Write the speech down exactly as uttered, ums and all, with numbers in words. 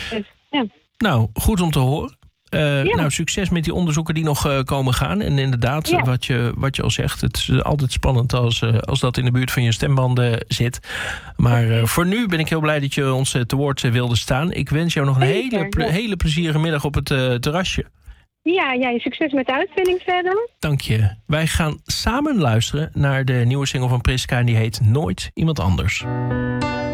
Dus, ja. Nou, goed om te horen. Uh, ja. Nou, succes met die onderzoeken die nog uh, komen gaan. En inderdaad, ja. wat, je, wat je al zegt, het is altijd spannend als, uh, als dat in de buurt van je stembanden zit. Maar uh, voor nu ben ik heel blij dat je ons uh, te woord uh, wilde staan. Ik wens jou nog een Zeker, hele, ple- ja. hele plezierige middag op het uh, terrasje. Ja, ja, succes met de uitzending verder. Dank je. Wij gaan samen luisteren naar de nieuwe single van Priska en die heet Nooit Iemand Anders.